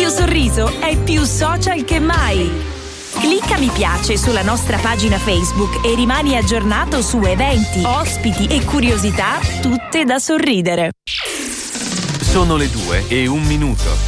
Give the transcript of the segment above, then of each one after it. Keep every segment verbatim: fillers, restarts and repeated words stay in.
Radio Sorriso è più social che mai. Clicca mi piace sulla nostra pagina Facebook e rimani aggiornato su eventi, ospiti e curiosità, tutte da sorridere. Sono le due e un minuto.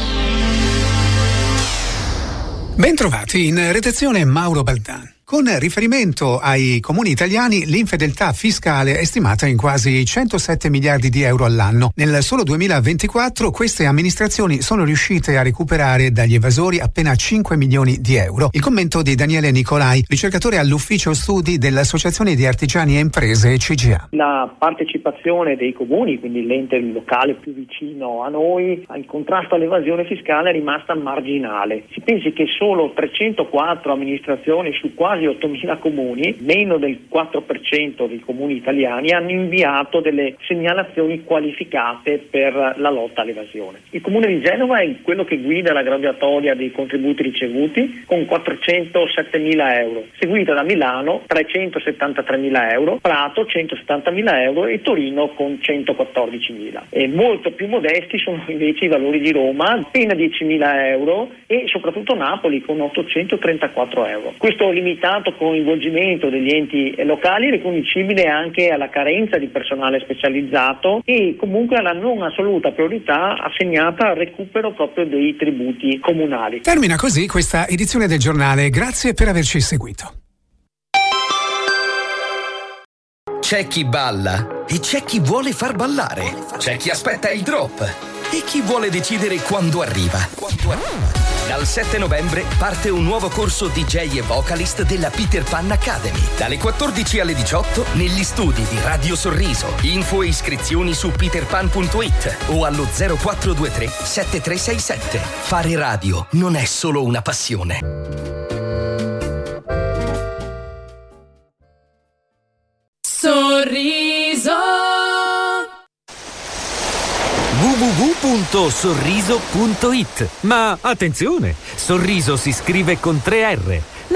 Bentrovati, in redazione Mauro Baldan. Con riferimento ai comuni italiani, l'infedeltà fiscale è stimata in quasi centosette miliardi di euro all'anno. Nel solo duemilaventiquattro queste amministrazioni sono riuscite a recuperare dagli evasori appena cinque milioni di euro. Il commento di Daniele Nicolai, ricercatore all'ufficio studi dell'Associazione di Artigiani e Imprese C G A. La partecipazione dei comuni, quindi l'ente locale più vicino a noi, al contrasto all'evasione fiscale è rimasta marginale. Si pensi che solo trecentoquattro amministrazioni su quasi ottomila comuni, meno del quattro per cento dei comuni italiani, hanno inviato delle segnalazioni qualificate per la lotta all'evasione. Il comune di Genova è quello che guida la graduatoria dei contributi ricevuti con quattrocentosettemila euro, seguita da Milano trecentosettantatremila euro, Prato centosettantamila euro e Torino con centoquattordicimila. E molto più modesti sono invece i valori di Roma, appena diecimila euro, e soprattutto Napoli con ottocentotrentaquattro euro. Questo limitato coinvolgimento degli enti locali è riconducibile anche alla carenza di personale specializzato e comunque alla non assoluta priorità assegnata al recupero proprio dei tributi comunali. Termina così questa edizione del giornale. Grazie per averci seguito. C'è chi balla e c'è chi vuole far ballare. C'è chi aspetta il drop e chi vuole decidere quando arriva. Quando arriva. Dal sette novembre parte un nuovo corso D J e vocalist della Peter Pan Academy. Dalle quattordici alle diciotto negli studi di Radio Sorriso. Info e iscrizioni su peterpan punto it o allo zero quattro due tre sette tre sei sette. Fare radio non è solo una passione. Sorriso. w w w punto sorriso punto it. Ma attenzione, Sorriso si scrive con tre erre.